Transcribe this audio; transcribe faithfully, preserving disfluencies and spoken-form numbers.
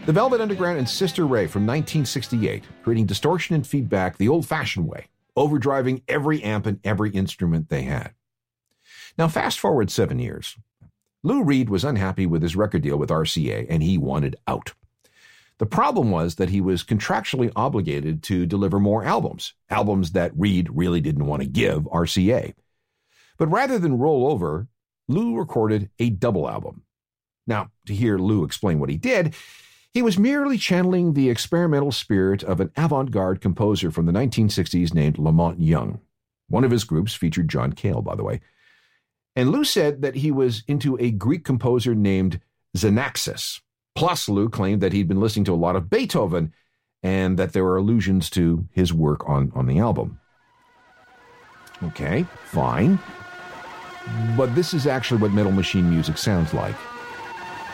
The Velvet Underground and Sister Ray from nineteen sixty-eight, creating distortion and feedback the old-fashioned way, overdriving every amp and every instrument they had. Now, fast forward seven years. Lou Reed was unhappy with his record deal with R C A, and he wanted out. The problem was that he was contractually obligated to deliver more albums, albums that Reed really didn't want to give R C A. But rather than roll over, Lou recorded a double album. Now, to hear Lou explain what he did, he was merely channeling the experimental spirit of an avant-garde composer from the nineteen sixties named Lamont Young. One of his groups featured John Cale, by the way. And Lou said that he was into a Greek composer named Xanaxis. Plus, Lou claimed that he'd been listening to a lot of Beethoven and that there were allusions to his work on, on the album. Okay, fine. But this is actually what Metal Machine music sounds like.